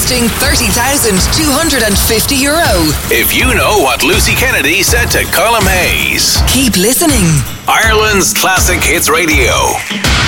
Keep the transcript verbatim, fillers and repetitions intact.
costing thirty thousand two hundred fifty euro. If you know what Lucy Kennedy said to Colm Hayes. Keep listening. Ireland's Classic Hits Radio.